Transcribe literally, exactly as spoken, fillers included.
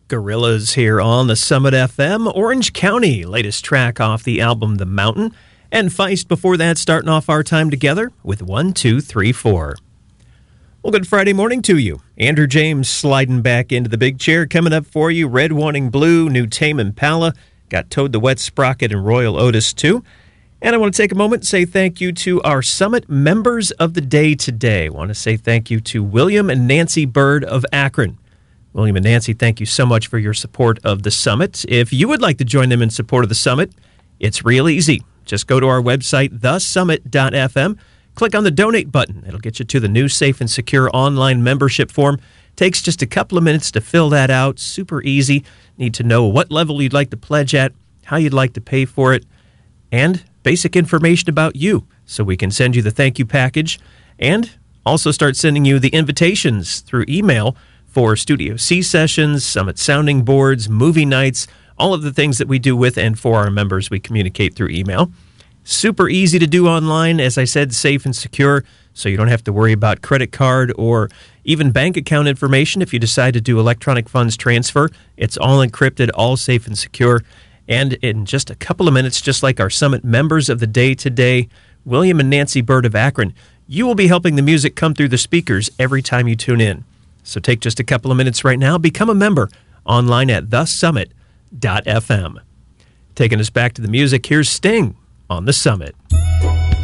Gorillaz here on the Summit F M. Orange County, latest track off the album The Mountain. And Feist before that, starting off our time together with one, two, three, four. Well, good Friday morning to you. Andrew James sliding back into the big chair. Coming up for you, Red Wanting Blue, new Tame Impala. Got Toad the Wet Sprocket and Royal Otis too. And I want to take a moment and say thank you to our Summit members of the day today. I want to say thank you to William and Nancy Bird of Akron. William and Nancy, thank you so much for your support of the Summit. If you would like to join them in support of the Summit, it's real easy. Just go to our website, the summit dot f m, click on the donate button. It'll get you to the new safe and secure online membership form. Takes just a couple of minutes to fill that out. Super easy. Need to know what level you'd like to pledge at, how you'd like to pay for it, and basic information about you so we can send you the thank you package and also start sending you the invitations through email for Studio C sessions, Summit sounding boards, movie nights, all of the things that we do with and for our members we communicate through email. Super easy to do online, as I said, safe and secure, so you don't have to worry about credit card or even bank account information if you decide to do electronic funds transfer. It's all encrypted, all safe and secure. And in just a couple of minutes, just like our Summit members of the day today, William and Nancy Bird of Akron, you will be helping the music come through the speakers every time you tune in. So take just a couple of minutes right now, become a member online at the summit dot f m. Taking us back to the music, here's Sting on the Summit.